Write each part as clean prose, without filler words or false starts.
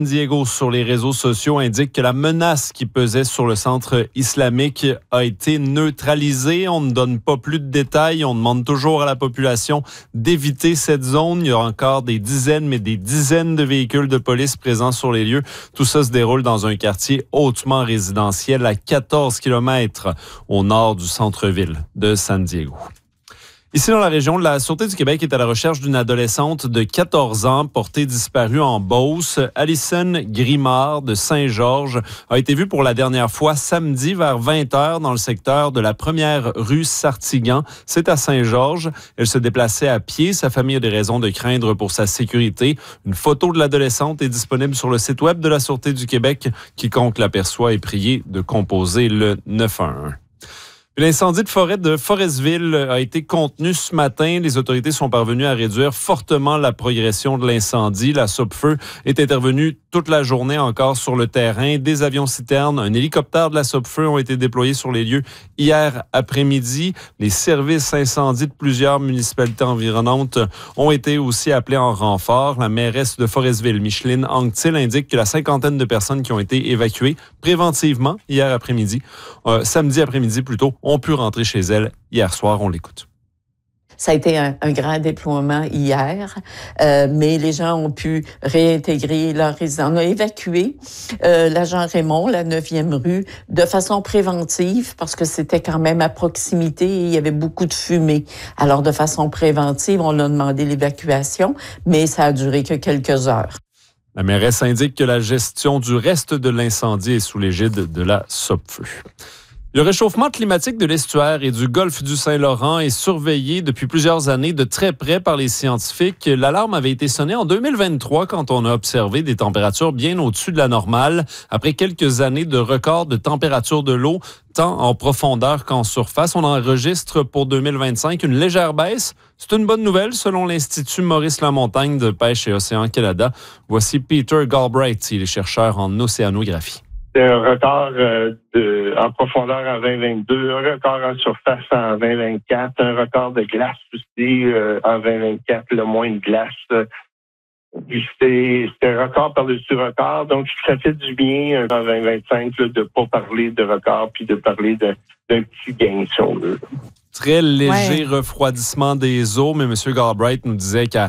Diego sur les réseaux sociaux indique que la menace qui pesait sur le centre islamique a été neutralisée. On ne donne pas plus de détails. On demande toujours à la population d'éviter cette zone. Il y a encore des dizaines de véhicules de police présents sur les lieux. Tout ça se déroule dans un quartier hautement résidentiel à 14 km au nord du centre-ville de San Diego. Ici, dans la région, la Sûreté du Québec est à la recherche d'une adolescente de 14 ans portée disparue en Beauce. Alison Grimard de Saint-Georges a été vue pour la dernière fois samedi vers 20h dans le secteur de la première rue Sartigan. C'est à Saint-Georges. Elle se déplaçait à pied. Sa famille a des raisons de craindre pour sa sécurité. Une photo de l'adolescente est disponible sur le site web de la Sûreté du Québec. Quiconque l'aperçoit est prié de composer le 911. L'incendie de forêt de Forestville a été contenu ce matin. Les autorités sont parvenues à réduire fortement la progression de l'incendie. La SOPFEU est intervenue toute la journée encore sur le terrain. Des avions-citernes, un hélicoptère de la SOPFEU ont été déployés sur les lieux hier après-midi. Les services incendies de plusieurs municipalités environnantes ont été aussi appelés en renfort. La mairesse de Forestville, Micheline Anctil, indique que la cinquantaine de personnes qui ont été évacuées préventivement hier après-midi, samedi après-midi plutôt, ont pu rentrer chez elles hier soir. On l'écoute. Ça a été un grand déploiement hier, mais les gens ont pu réintégrer leur résidence. On a évacué l'agent Raymond, la 9e rue, de façon préventive, parce que c'était quand même à proximité et il y avait beaucoup de fumée. Alors, de façon préventive, on a demandé l'évacuation, mais ça a duré que quelques heures. La mairesse indique que la gestion du reste de l'incendie est sous l'égide de la SOPFEU. Le réchauffement climatique de l'estuaire et du golfe du Saint-Laurent est surveillé depuis plusieurs années de très près par les scientifiques. L'alarme avait été sonnée en 2023 quand on a observé des températures bien au-dessus de la normale après quelques années de records de température de l'eau, tant en profondeur qu'en surface. On enregistre pour 2025 une légère baisse. C'est une bonne nouvelle selon l'Institut Maurice Lamontagne de Pêche et Océan Canada. Voici Peter Galbraith, il est chercheur en océanographie. C'est un record en profondeur en 2022, un record en surface en 2024, un record de glace aussi en 2024, le moins de glace. C'est un record par-dessus record, donc ça fait du bien en 2025 de ne pas parler de record puis de parler d'un petit gain, si on veut. Très léger refroidissement des eaux, mais M. Galbraith nous disait qu'à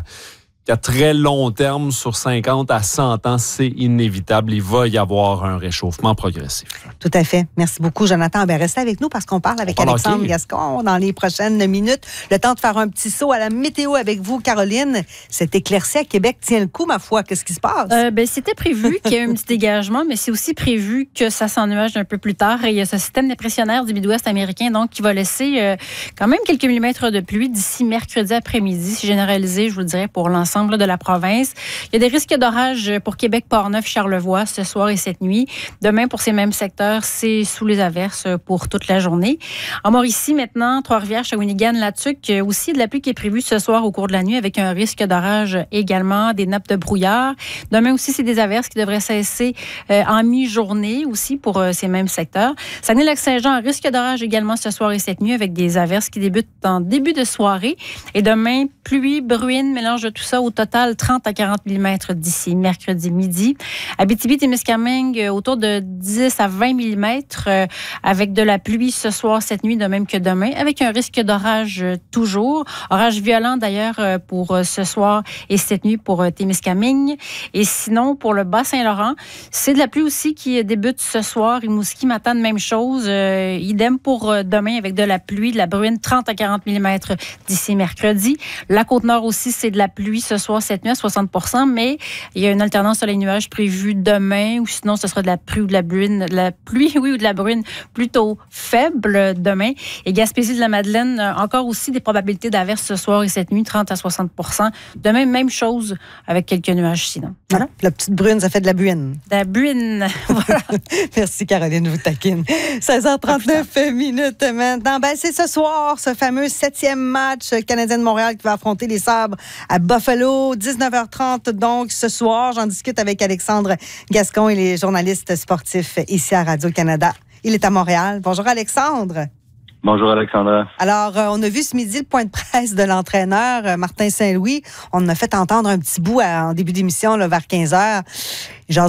très long terme, sur 50 à 100 ans, c'est inévitable. Il va y avoir un réchauffement progressif. Tout à fait. Merci beaucoup, Jonathan. Restez avec nous parce qu'on parle avec Alexandre Gascon dans les prochaines minutes. Le temps de faire un petit saut à la météo avec vous, Caroline. Cette éclaircie à Québec tient le coup, ma foi. Qu'est-ce qui se passe? C'était prévu qu'il y ait un petit dégagement, mais c'est aussi prévu que ça s'ennuage un peu plus tard. Et il y a ce système dépressionnaire du Midwest américain donc, qui va laisser quand même quelques millimètres de pluie d'ici mercredi après-midi. C'est généralisé, je vous dirais, pour l'ensemble de la province. Il y a des risques d'orage pour Québec, Portneuf, Charlevoix ce soir et cette nuit. Demain, pour ces mêmes secteurs, c'est sous les averses pour toute la journée. En Mauricie, maintenant, Trois-Rivières, Shawinigan, Latuc, aussi de la pluie qui est prévue ce soir au cours de la nuit avec un risque d'orage également, des nappes de brouillard. Demain aussi, c'est des averses qui devraient cesser en mi-journée aussi pour ces mêmes secteurs. Saguenay-Lac-Saint-Jean, risque d'orage également ce soir et cette nuit avec des averses qui débutent en début de soirée. Et demain, pluie, bruine, mélange de tout ça. Au total, 30 à 40 mm d'ici mercredi midi. Abitibi-Témiscamingue, autour de 10 à 20 mm avec de la pluie ce soir, cette nuit, de même que demain, avec un risque d'orage toujours. Orage violent d'ailleurs pour ce soir et cette nuit pour Témiscamingue. Et sinon, pour le Bas-Saint-Laurent, c'est de la pluie aussi qui débute ce soir. Rimouski, Matane, même chose. Idem pour demain avec de la pluie, de la bruine, 30 à 40 mm d'ici mercredi. La Côte-Nord aussi, c'est de la pluie ce soir, cette nuit à 60 %, mais il y a une alternance soleil-nuage prévue demain, ou sinon ce sera de la pluie ou de la bruine, ou de la bruine plutôt faible demain. Et Gaspésie de la Madeleine, encore aussi des probabilités d'averses ce soir et cette nuit, 30 à 60 %. Demain, même chose avec quelques nuages sinon. Voilà. La petite brune, ça fait de la buine. De la buine, voilà. Merci Caroline, je vous taquine. 16h39 minutes maintenant. C'est ce soir, ce fameux 7e match canadien de Montréal qui va affronter les Sabres à Buffalo. 19h30 donc ce soir. J'en discute avec Alexandre Gascon et les journalistes sportifs ici à Radio-Canada. Il est à Montréal. Bonjour Alexandre. Bonjour Alexandra. Alors, on a vu ce midi le point de presse de l'entraîneur Martin Saint-Louis. On en a fait entendre un petit bout en début d'émission là, vers 15h.